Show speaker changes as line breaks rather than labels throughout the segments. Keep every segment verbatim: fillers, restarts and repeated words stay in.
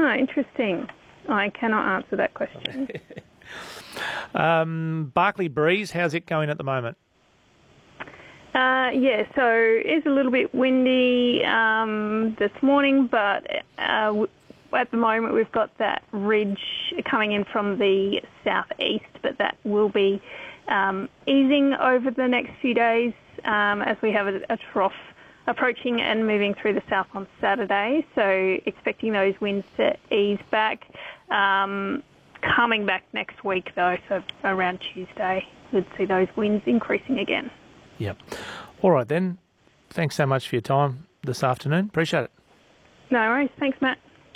Ah, interesting. I cannot answer that question.
um, Barclay Breeze, how's it going at the moment?
Uh, yeah, so it's a little bit windy um, this morning, but uh, w- at the moment we've got that ridge coming in from the southeast, but that will be um, easing over the next few days um, as we have a, a trough approaching and moving through the south on Saturday. So expecting those winds to ease back. Um, coming back next week, though, so around Tuesday, we'd see those winds increasing again.
Yep. All right, then. Thanks so much for your time this afternoon. Appreciate it.
No worries. Thanks, Matt.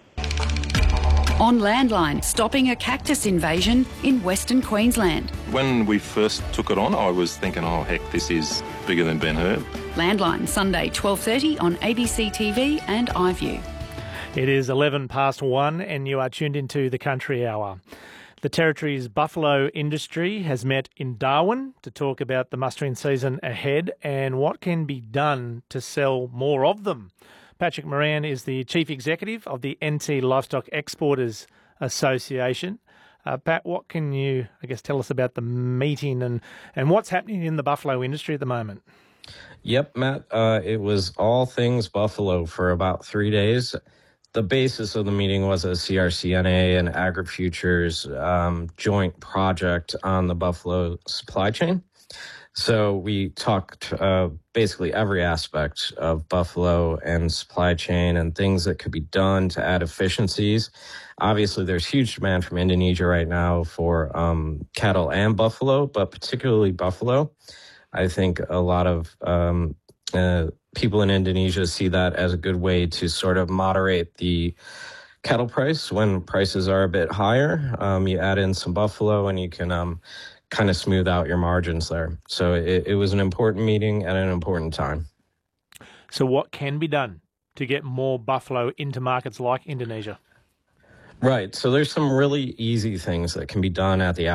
On Landline, stopping a cactus invasion in Western Queensland.
When we first took it on, I was thinking, oh, heck, this is bigger than Ben-Hur.
Landline, Sunday, twelve thirty on A B C T V and iView.
It is eleven past one and you are tuned into the Country Hour. The Territory's buffalo industry has met in Darwin to talk about the mustering season ahead and what can be done to sell more of them. Patrick Moran is the Chief Executive of the N T Livestock Exporters Association. Uh, Pat, what can you, I guess, tell us about the meeting and, and what's happening in the buffalo industry at the moment?
Yep, Matt. Uh, it was all things buffalo for about three days. The basis of the meeting was a C R C N A and AgriFutures um, joint project on the buffalo supply chain. So we talked uh, basically every aspect of buffalo and supply chain and things that could be done to add efficiencies. Obviously, there's huge demand from Indonesia right now for um, cattle and buffalo, but particularly buffalo. I think a lot of um, uh, people in Indonesia see that as a good way to sort of moderate the cattle price when prices are a bit higher. Um, you add in some buffalo and you can um, kind of smooth out your margins there. So it, it was an important meeting at an important time.
So what can be done to get more buffalo into markets like Indonesia?
Right. So there's some really easy things that can be done at the